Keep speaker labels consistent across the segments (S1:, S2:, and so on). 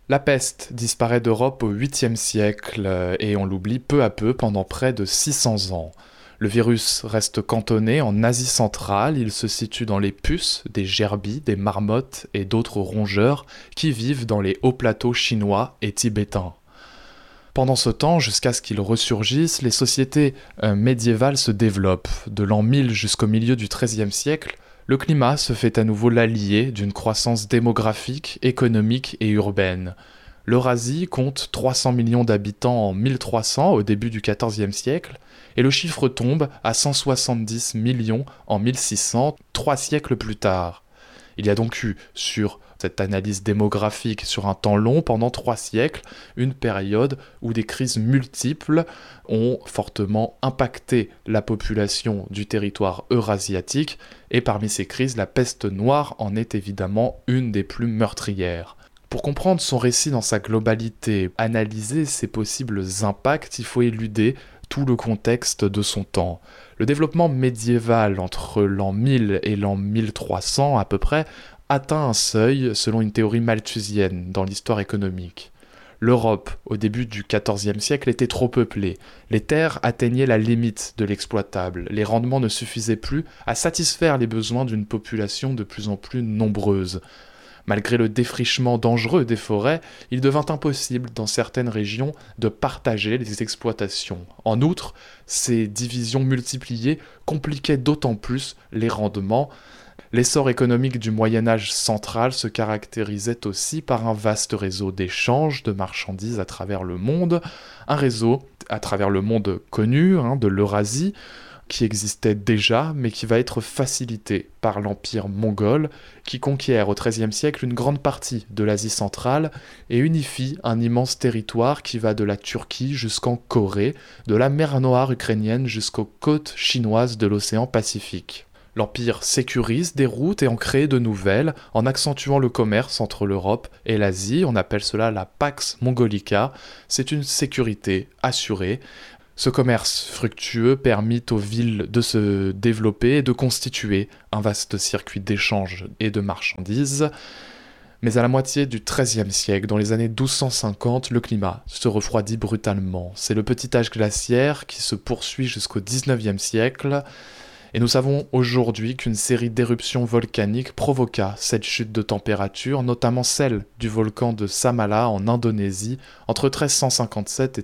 S1: La peste disparaît d'Europe au 8e siècle et on l'oublie peu à peu pendant près de 600 ans. Le virus reste cantonné en Asie centrale, il se situe dans les puces, des gerbilles, des marmottes et d'autres rongeurs qui vivent dans les hauts plateaux chinois et tibétains. Pendant ce temps, jusqu'à ce qu'il ressurgisse, les sociétés médiévales se développent. De l'an 1000 jusqu'au milieu du XIIIe siècle, le climat se fait à nouveau l'allié d'une croissance démographique, économique et urbaine. L'Eurasie compte 300 millions d'habitants en 1300 au début du XIVe siècle, et le chiffre tombe à 170 millions en 1600, 3 siècles plus tard. Il y a donc eu, sur cette analyse démographique sur un temps long, pendant 3 siècles, une période où des crises multiples ont fortement impacté la population du territoire eurasiatique, et parmi ces crises, la peste noire en est évidemment une des plus meurtrières. Pour comprendre son récit dans sa globalité, analyser ses possibles impacts, il faut éluder tout le contexte de son temps. Le développement médiéval entre l'an 1000 et l'an 1300 à peu près atteint un seuil selon une théorie malthusienne dans l'histoire économique. L'Europe, au début du XIVe siècle, était trop peuplée. Les terres atteignaient la limite de l'exploitable. Les rendements ne suffisaient plus à satisfaire les besoins d'une population de plus en plus nombreuse. Malgré le défrichement dangereux des forêts, il devint impossible dans certaines régions de partager les exploitations. En outre, ces divisions multipliées compliquaient d'autant plus les rendements. L'essor économique du Moyen-Âge central se caractérisait aussi par un vaste réseau d'échanges de marchandises à travers le monde, un réseau à travers le monde connu, de l'Eurasie, qui existait déjà, mais qui va être facilité par l'Empire mongol, qui conquiert au XIIIe siècle une grande partie de l'Asie centrale et unifie un immense territoire qui va de la Turquie jusqu'en Corée, de la mer Noire ukrainienne jusqu'aux côtes chinoises de l'océan Pacifique. L'Empire sécurise des routes et en crée de nouvelles, en accentuant le commerce entre l'Europe et l'Asie. On appelle cela la Pax Mongolica. C'est une sécurité assurée. Ce commerce fructueux permit aux villes de se développer et de constituer un vaste circuit d'échanges et de marchandises. Mais à la moitié du XIIIe siècle, dans les années 1250, le climat se refroidit brutalement. C'est le petit âge glaciaire qui se poursuit jusqu'au XIXe siècle. Et nous savons aujourd'hui qu'une série d'éruptions volcaniques provoqua cette chute de température, notamment celle du volcan de Samala en Indonésie entre 1357 et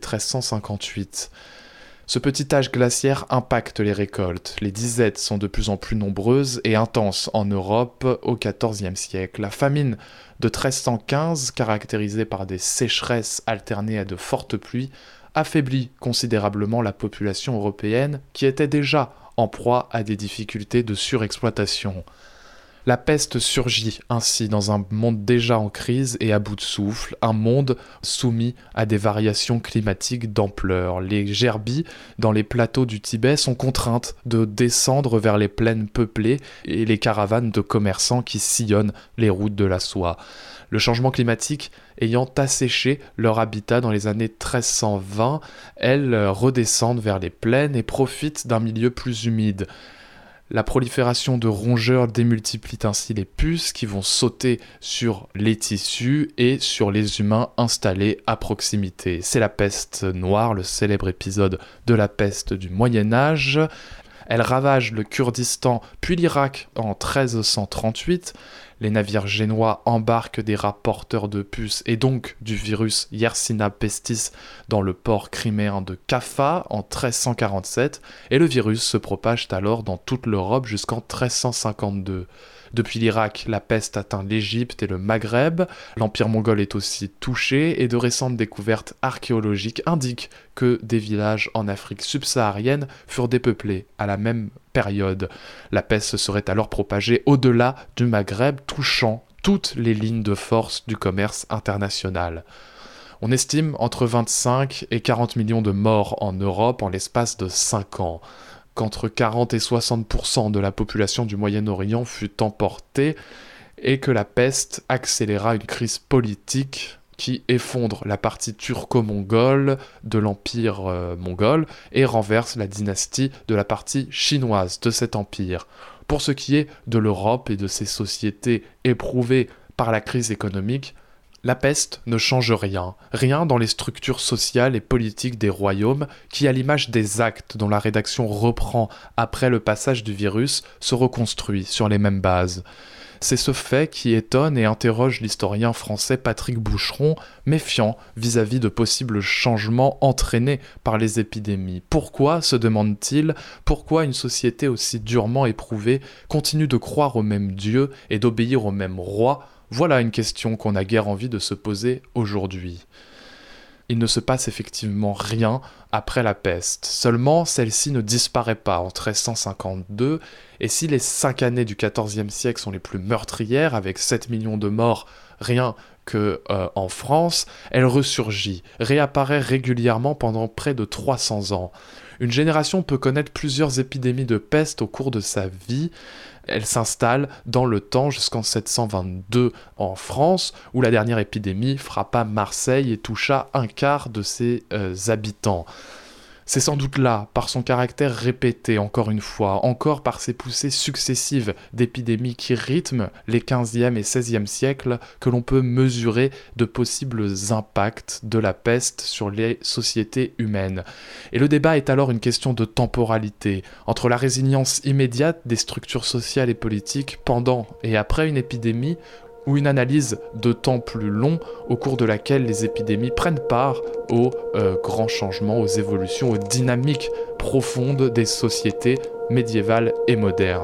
S1: 1358. Ce petit âge glaciaire impacte les récoltes. Les disettes sont de plus en plus nombreuses et intenses en Europe au XIVe siècle. La famine de 1315, caractérisée par des sécheresses alternées à de fortes pluies, affaiblit considérablement la population européenne qui était déjà en proie à des difficultés de surexploitation. La peste surgit ainsi dans un monde déjà en crise et à bout de souffle, un monde soumis à des variations climatiques d'ampleur. Les gerbilles dans les plateaux du Tibet sont contraintes de descendre vers les plaines peuplées et les caravanes de commerçants qui sillonnent les routes de la soie. Le changement climatique ayant asséché leur habitat dans les années 1320, elles redescendent vers les plaines et profitent d'un milieu plus humide. La prolifération de rongeurs démultiplie ainsi les puces qui vont sauter sur les tissus et sur les humains installés à proximité. C'est la peste noire, le célèbre épisode de la peste du Moyen-Âge. Elle ravage le Kurdistan puis l'Irak en 1338. Les navires génois embarquent des rapporteurs de puces et donc du virus Yersinia pestis dans le port criméen de Kaffa en 1347 et le virus se propage alors dans toute l'Europe jusqu'en 1352. Depuis l'Irak, la peste atteint l'Égypte et le Maghreb. L'Empire mongol est aussi touché et de récentes découvertes archéologiques indiquent que des villages en Afrique subsaharienne furent dépeuplés à la même période. La peste se serait alors propagée au-delà du Maghreb, touchant toutes les lignes de force du commerce international. On estime entre 25 et 40 millions de morts en Europe en l'espace de 5 ans. Qu'entre 40 et 60% de la population du Moyen-Orient fut emportée et que la peste accéléra une crise politique qui effondre la partie turco-mongole de l'empire mongol et renverse la dynastie de la partie chinoise de cet empire. Pour ce qui est de l'Europe et de ses sociétés éprouvées par la crise économique, La peste ne change rien, rien dans les structures sociales et politiques des royaumes qui, à l'image des actes dont la rédaction reprend après le passage du virus, se reconstruit sur les mêmes bases. C'est ce fait qui étonne et interroge l'historien français Patrick Boucheron, méfiant vis-à-vis de possibles changements entraînés par les épidémies. Pourquoi, se demande-t-il, pourquoi une société aussi durement éprouvée continue de croire au même Dieu et d'obéir au même roi? Voilà une question qu'on a guère envie de se poser aujourd'hui. Il ne se passe effectivement rien après la peste. Seulement, celle-ci ne disparaît pas en 1352, et si les 5 années du XIVe siècle sont les plus meurtrières, avec 7 millions de morts rien que en France, elle ressurgit, réapparaît régulièrement pendant près de 300 ans. Une génération peut connaître plusieurs épidémies de peste au cours de sa vie. Elle s'installe dans le temps jusqu'en 722 en France, où la dernière épidémie frappa Marseille et toucha un quart de ses habitants. C'est sans doute là, par son caractère répété, encore une fois, encore par ses poussées successives d'épidémies qui rythment les 15e et 16e siècles, que l'on peut mesurer de possibles impacts de la peste sur les sociétés humaines. Et le débat est alors une question de temporalité, entre la résilience immédiate des structures sociales et politiques pendant et après une épidémie, ou une analyse de temps plus long au cours de laquelle les épidémies prennent part aux grands changements, aux évolutions, aux dynamiques profondes des sociétés médiévales et modernes.